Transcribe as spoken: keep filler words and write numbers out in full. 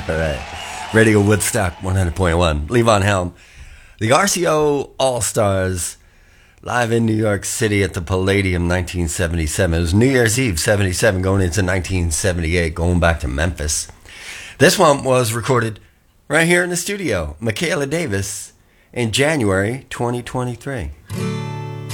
Right. Radio Woodstock one hundred point one. Levon Helm. The R C O All-Stars live in New York City at the Palladium nineteen seventy-seven. It was New Year's Eve seventy-seven going into nineteen seventy-eight, going back to Memphis. This one was recorded right here in the studio. Michaela Davis in January twenty twenty-three.